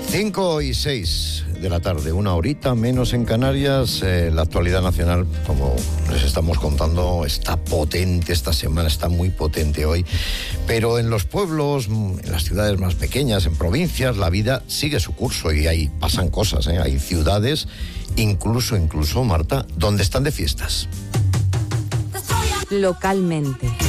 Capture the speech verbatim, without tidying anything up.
cinco y seis de la tarde, una horita menos en Canarias. Eh, la actualidad nacional, como les estamos contando, está potente esta semana, está muy potente hoy. Pero en los pueblos, en las ciudades más pequeñas, en provincias, la vida sigue su curso y ahí pasan cosas, ¿eh? Hay ciudades, incluso, incluso, Marta, donde están de fiestas. Localmente.